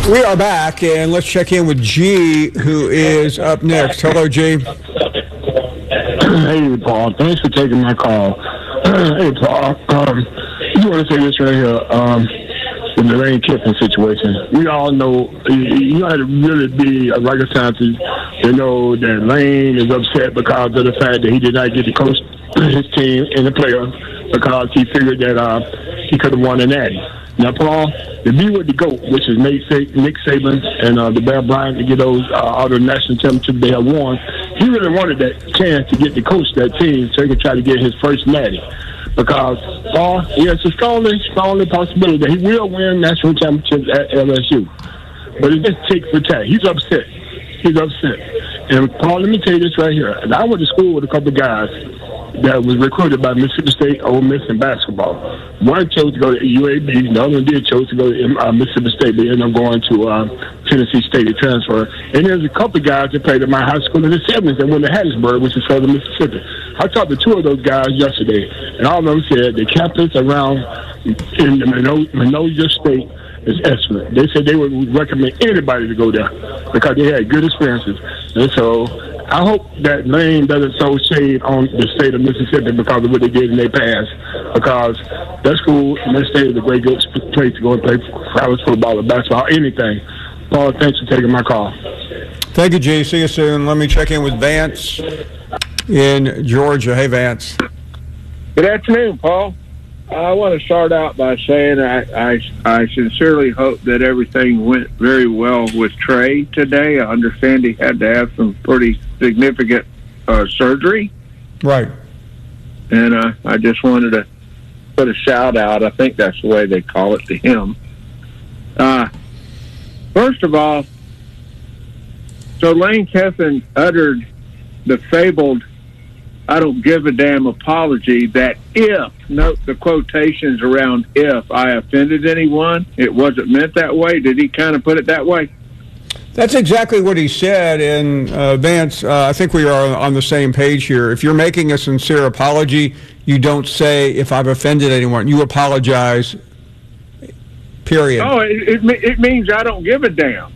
We are back, and let's check in with G, who is up next. Hello, G. Hey, Paul. Thanks for taking my call. Hey, Paul. You want to say this right here? In the Lane Kiffin situation, we all know you got to really be a rocket scientist to know that Lane is upset because of the fact that he did not get to coach his team and the players because he figured that he could have won an Natty. Now, Paul, to be with the GOAT, which is Nick Saban and the Bear Bryant, to get those out of the national championship they have won, he really wanted that chance to get to coach that team so he could try to get his first Natty. Because, Paul, it's a strongly possibility that he will win national championships at LSU. But it's just tick for tack. He's upset. And, Paul, let me tell you this right here. And I went to school with a couple of guys that was recruited by Mississippi State, Ole Miss, in basketball. One chose to go to UAB. The other one chose to go to Mississippi State. They ended up going to Tennessee State to transfer. And there's a couple of guys that played at my high school in the 70s that went to Hattiesburg, which is southern Mississippi. I talked to two of those guys yesterday, and all of them said the campus around in Minoja State is excellent. They said they would recommend anybody to go there because they had good experiences. And so I hope that Lane doesn't throw shade on the state of Mississippi because of what they did in their past. Because that school and that state is a great good place to go and play college football or basketball, anything. Paul, thanks for taking my call. Thank you, G. See you soon. Let me check in with Vance in Georgia. Hey, Vance. Good afternoon, Paul. I want to start out by saying I sincerely hope that everything went very well with Trey today. I understand he had to have some pretty significant surgery. Right. And I just wanted to put a shout out. I think that's the way they call it, to him. First of all, so Lane Kiffin uttered the fabled "I don't give a damn" apology that if, note the quotations around if, I offended anyone, it wasn't meant that way. Did he kind of put it that way? That's exactly what he said. And Vance, I think we are on the same page here. If you're making a sincere apology, you don't say, if I've offended anyone. You apologize, period. Oh, it means I don't give a damn.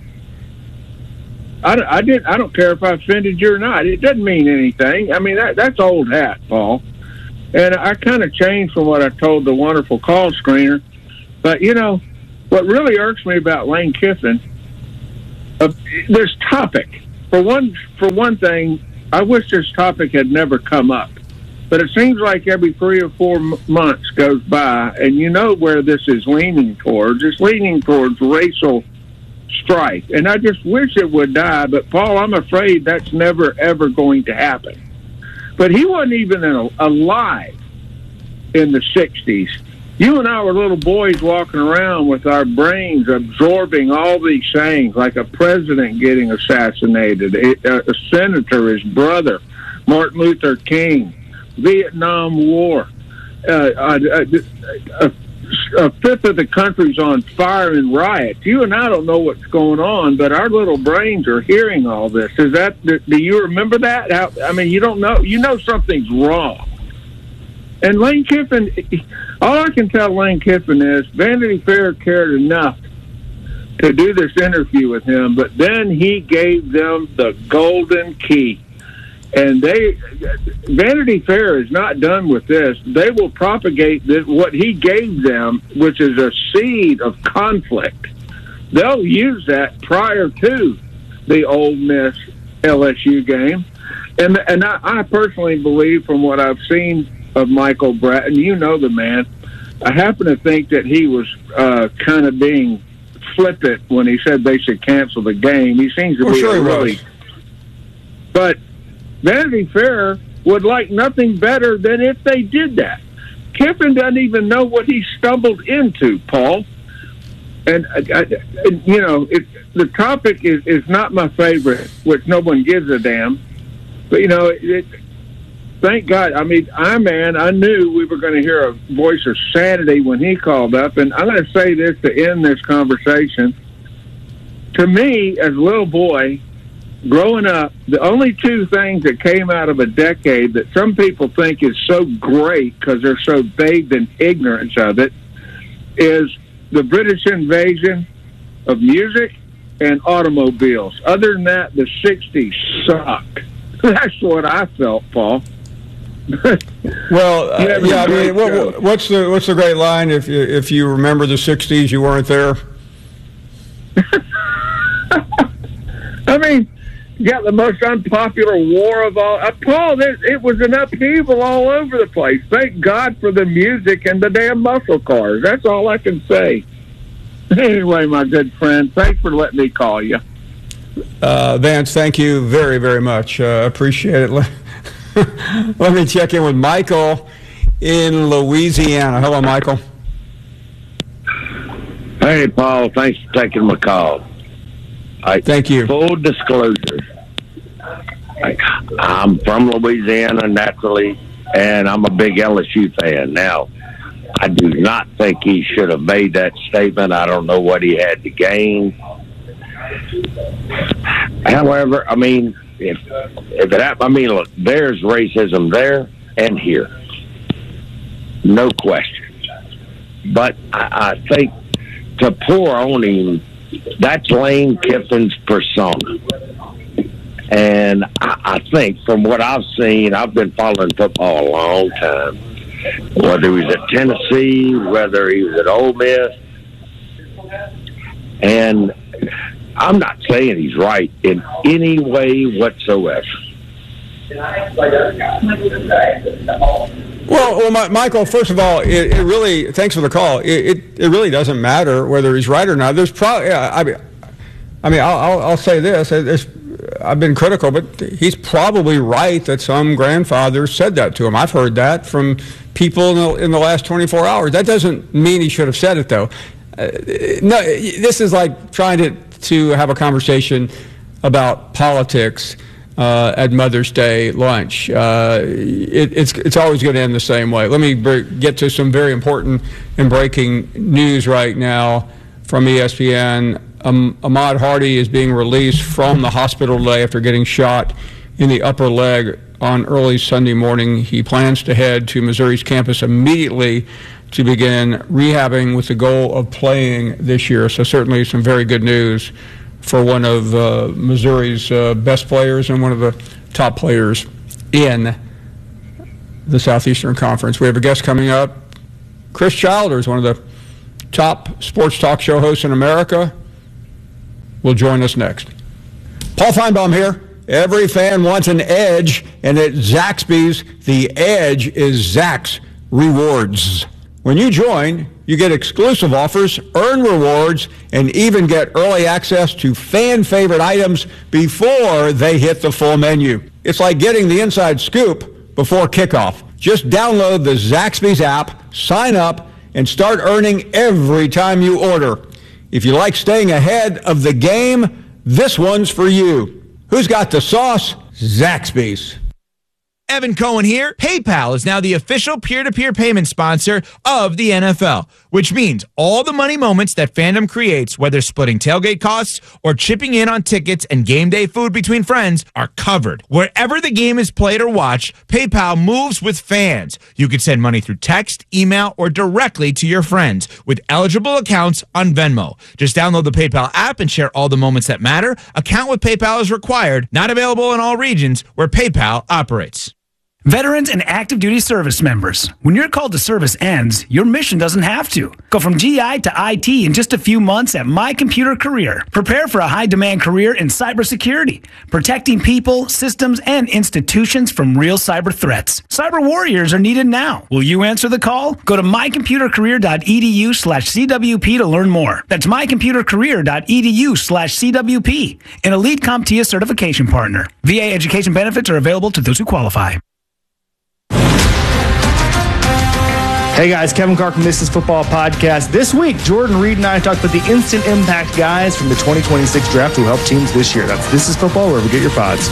I don't care if I offended you or not. It doesn't mean anything. I mean, that's old hat, Paul. And I kind of changed from what I told the wonderful call screener. But, you know, what really irks me about Lane Kiffin, this topic. For one thing, I wish this topic had never come up. But it seems like every 3 or 4 months goes by, and you know where this is leaning towards. It's leaning towards racial strife. And I just wish it would die. But, Paul, I'm afraid that's never, ever going to happen. But he wasn't even alive in the 60s. You and I were little boys walking around with our brains absorbing all these things, like a president getting assassinated, a senator, his brother, Martin Luther King, Vietnam War, a fifth of the country's on fire in riots. You and I don't know what's going on, but our little brains are hearing all this. Do you remember that? I mean, you don't know. You know something's wrong. And Lane Kiffin, all I can tell Lane Kiffin is Vanity Fair cared enough to do this interview with him, but then he gave them the golden key. And Vanity Fair is not done with this. They will propagate what he gave them, which is a seed of conflict. They'll use that prior to the Ole Miss LSU game. And I personally believe, from what I've seen of Michael Bratton, you know the man, I happen to think that he was kind of being flippant when he said they should cancel the game. He seems to be really... But Vanity Fair would like nothing better than if they did that. Kiffin doesn't even know what he stumbled into, Paul. And you know, the topic is not my favorite, which no one gives a damn. But, you know, thank God. I mean, I knew we were going to hear a voice of sanity when he called up. And I'm going to say this to end this conversation. To me, as a little boy, growing up, the only two things that came out of a decade that some people think is so great because they're so bathed in ignorance of it is the British invasion of music and automobiles. Other than that, the 60s suck. That's what I felt, Paul. Well, yeah. I mean, what's the great line? If you remember the '60s, you weren't there. I mean, you got the most unpopular war of all. Paul, it was an upheaval all over the place. Thank God for the music and the damn muscle cars. That's all I can say. Anyway, my good friend, thanks for letting me call you. Vance, thank you very, very much. Appreciate it. Let me check in with Michael in Louisiana. Hello, Michael. Hey, Paul. Thanks for taking my call. Thank you. Full disclosure, I'm from Louisiana naturally, and I'm a big LSU fan. Now, I do not think he should have made that statement. I don't know what he had to gain. However, I mean, if it happened, I mean, look, there's racism there and here, no question. But I think to pour on him, that's Lane Kiffin's persona. And I think from what I've seen, I've been following football a long time, whether he was at Tennessee, whether he was at Ole Miss. And I'm not saying he's right in any way whatsoever. Well, Michael, first of all, it really, thanks for the call. It really doesn't matter whether he's right or not. There's probably, I'll say this. I've been critical, but he's probably right that some grandfather said that to him. I've heard that from people in the last 24 hours. That doesn't mean he should have said it, though. No, this is like trying to have a conversation about politics at Mother's Day lunch. It's always going to end the same way. Let me get to some very important and breaking news right now from ESPN. Ahmad Hardy is being released from the hospital today after getting shot in the upper leg on early Sunday morning. He plans to head to Missouri's campus immediately to begin rehabbing with the goal of playing this year. So certainly some very good news for one of Missouri's best players and one of the top players in the Southeastern Conference. We have a guest coming up. Chris Childers, one of the top sports talk show hosts in America, will join us next. Paul Feinbaum here. Every fan wants an edge, and at Zaxby's, the edge is Zax Rewards. When you join, you get exclusive offers, earn rewards, and even get early access to fan-favorite items before they hit the full menu. It's like getting the inside scoop before kickoff. Just download the Zaxby's app, sign up, and start earning every time you order. If you like staying ahead of the game, this one's for you. Who's got the sauce? Zaxby's. Evan Cohen here. PayPal is now the official peer-to-peer payment sponsor of the NFL, which means all the money moments that fandom creates, whether splitting tailgate costs or chipping in on tickets and game day food between friends, are covered. Wherever the game is played or watched, PayPal moves with fans. You can send money through text, email, or directly to your friends with eligible accounts on Venmo. Just download the PayPal app and share all the moments that matter. Account with PayPal is required. Not available in all regions where PayPal operates. Veterans and active duty service members, when your call to service ends, your mission doesn't have to. Go from GI to IT in just a few months at My Computer Career. Prepare for a high-demand career in cybersecurity, protecting people, systems, and institutions from real cyber threats. Cyber warriors are needed now. Will you answer the call? Go to mycomputercareer.edu/CWP to learn more. That's mycomputercareer.edu/CWP, an elite CompTIA certification partner. VA education benefits are available to those who qualify. Hey guys, Kevin Carr from This Is Football Podcast. This week, Jordan Reed and I talked about the instant impact guys from the 2026 draft who help teams this year. That's This Is Football, wherever you get your pods.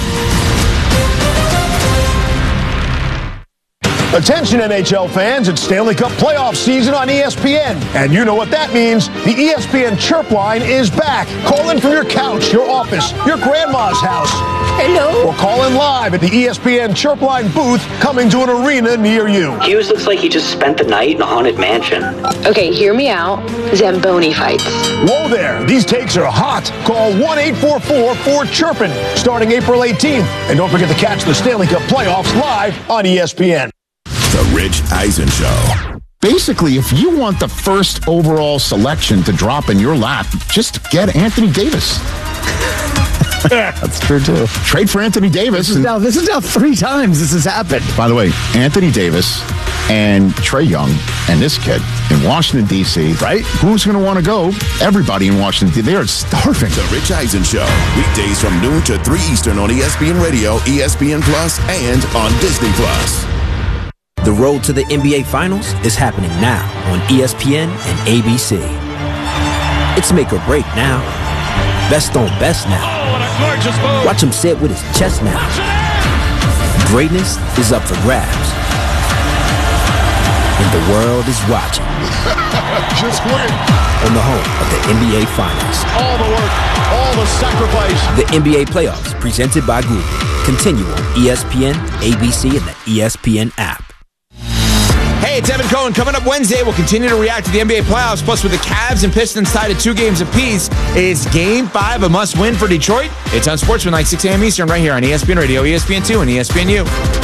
Attention NHL fans, it's Stanley Cup playoff season on ESPN. And you know what that means. The ESPN Chirp line is back. Call in from your couch, your office, your grandma's house. Hello? Or call in live at the ESPN Chirpline booth coming to an arena near you. Hughes looks like he just spent the night in a haunted mansion. Okay, hear me out. Zamboni fights. Whoa there, these takes are hot. Call 1-844-4CHIRPIN starting April 18th. And don't forget to catch the Stanley Cup playoffs live on ESPN. The Rich Eisen Show. Basically, if you want the first overall selection to drop in your lap, just get Anthony Davis. That's true, too. Trade for Anthony Davis. This is now 3 times this has happened. By the way, Anthony Davis and Trae Young and this kid in Washington, D.C., right? Who's going to want to go? Everybody in Washington, D.C., they are starving. The Rich Eisen Show, weekdays from noon to 3 Eastern on ESPN Radio, ESPN Plus, and on Disney Plus. The road to the NBA Finals is happening now on ESPN and ABC. It's make or break now. Best on best now. Watch him say it with his chest now. Greatness is up for grabs. And the world is watching. Just win. On the home of the NBA Finals. All the work, all the sacrifice. The NBA Playoffs, presented by Google. Continue on ESPN, ABC, and the ESPN app. Hey, it's Evan Cohen. Coming up Wednesday, we'll continue to react to the NBA playoffs. Plus, with the Cavs and Pistons tied at 2 games apiece, is Game 5 a must-win for Detroit? It's on Sportsman, 6 a.m. Eastern, right here on ESPN Radio, ESPN2, and ESPNU.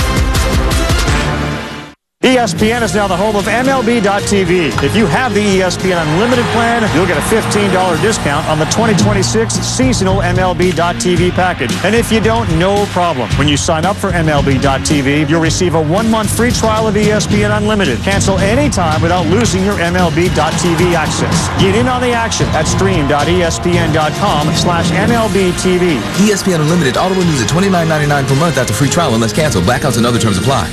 ESPN is now the home of MLB.tv. If you have the ESPN Unlimited plan, you'll get a $15 discount on the 2026 seasonal MLB.tv package. And if you don't, no problem. When you sign up for MLB.tv, you'll receive a 1-month free trial of ESPN Unlimited. Cancel anytime without losing your MLB.tv access. Get in on the action at stream.espn.com/MLBTV. ESPN Unlimited auto renews at $29.99 per month after free trial unless canceled. Blackouts and other terms apply.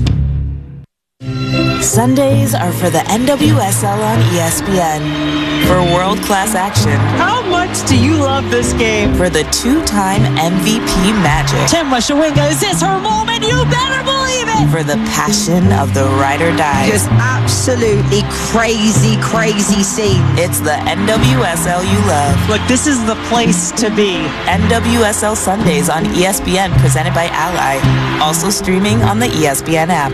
Sundays are for the NWSL on ESPN. For world-class action. How much do you love this game? For the 2-time MVP magic. Temwa Shawinga, is this her moment? You better believe it! For the passion of the ride or die. Just absolutely crazy, crazy scene. It's the NWSL you love. Look, this is the place to be. NWSL Sundays on ESPN, presented by Ally. Also streaming on the ESPN app.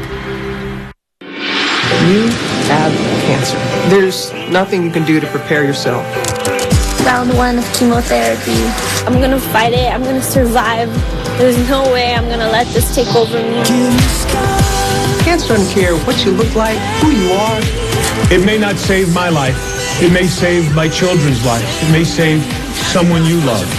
You have cancer. There's nothing you can do to prepare yourself. Round 1 of chemotherapy. I'm gonna fight it. I'm gonna survive. There's no way I'm gonna let this take over me. Cancer doesn't care what you look like, who you are. It may not save my life. It may save my children's lives. It may save someone you love.